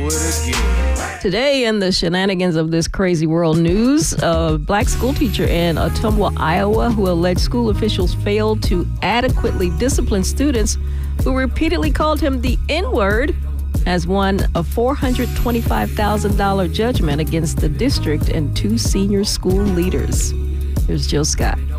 it again. Today in the shenanigans of this crazy world news, a black schoolteacher in Ottumwa, Iowa, who alleged school officials failed to adequately discipline students who repeatedly called him the N-word, has won a $425,000 judgment against the district and two senior school leaders. Here's Jill Scott.